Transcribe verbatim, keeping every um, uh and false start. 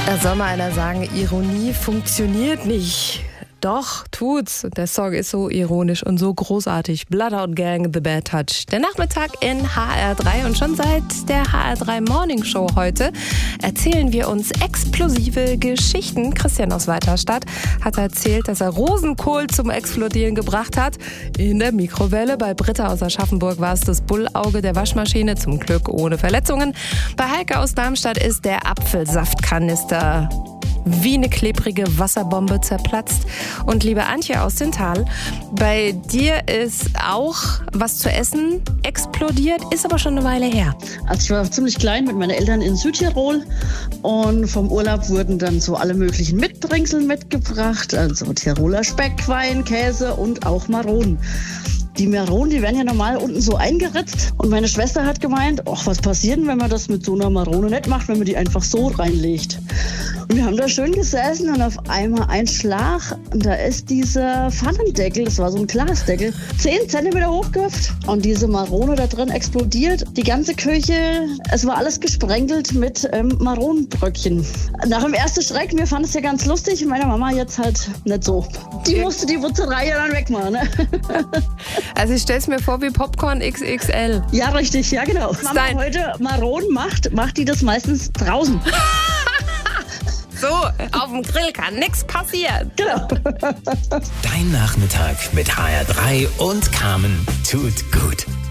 Da soll mal einer sagen, Ironie funktioniert nicht. Doch, tut's. Der Song ist so ironisch und so großartig. Bloodhound Gang, The Bad Touch. Der Nachmittag in H R drei und schon seit der H R drei Morning Show heute erzählen wir uns explosive Geschichten. Christian aus Weiterstadt hat erzählt, dass er Rosenkohl zum Explodieren gebracht hat. In der Mikrowelle. Bei Britta aus Aschaffenburg war es das Bullauge der Waschmaschine, zum Glück ohne Verletzungen. Bei Heike aus Darmstadt ist der Apfelsaftkanister wie eine klebrige Wasserbombe zerplatzt. Und liebe Antje aus dem Tal, bei dir ist auch was zu essen explodiert, ist aber schon eine Weile her. Also ich war ziemlich klein mit meinen Eltern in Südtirol und vom Urlaub wurden dann so alle möglichen Mitbringsel mitgebracht, also Tiroler Speck, Wein, Käse und auch Maronen. Die Maronen, die werden ja normal unten so eingeritzt. Und meine Schwester hat gemeint, ach, was passiert denn, wenn man das mit so einer Marone nicht macht, wenn man die einfach so reinlegt. Und wir haben da schön gesessen und auf einmal ein Schlag. Und da ist dieser Pfannendeckel, das war so ein Glasdeckel, zehn Zentimeter hochgehüpft. Und diese Marone da drin explodiert. Die ganze Küche, es war alles gesprenkelt mit ähm, Maronenbröckchen. Nach dem ersten Schreck, wir fanden es ja ganz lustig. Meine Mama jetzt halt nicht so. Die musste die Wutzerei ja dann wegmachen, ne? Also ich stell's mir vor wie Popcorn X X L. Ja, richtig, ja genau. Wenn Mama heute Maronen macht, macht die das meistens draußen. So, auf dem Grill kann nichts passieren. Genau. Dein Nachmittag mit H R drei und Carmen tut gut.